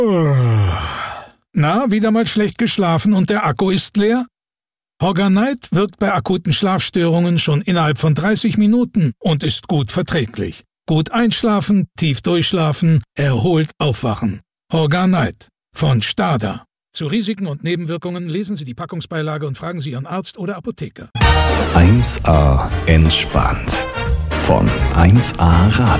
Na, wieder mal schlecht geschlafen und der Akku ist leer? Horganite wirkt bei akuten Schlafstörungen schon innerhalb von 30 Minuten und ist gut verträglich. Gut einschlafen, tief durchschlafen, erholt aufwachen. Horganite von Stada. Zu Risiken und Nebenwirkungen lesen Sie die Packungsbeilage und fragen Sie Ihren Arzt oder Apotheker. 1A entspannt von 1A Radio.